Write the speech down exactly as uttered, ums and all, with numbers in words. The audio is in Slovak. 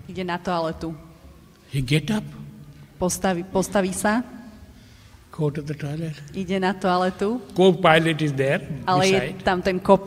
Ide na toaletu. He get up, Postaví, postaví sa, go to the toilet. ide na toaletu, Co-pilot is there ale je beside. tam ten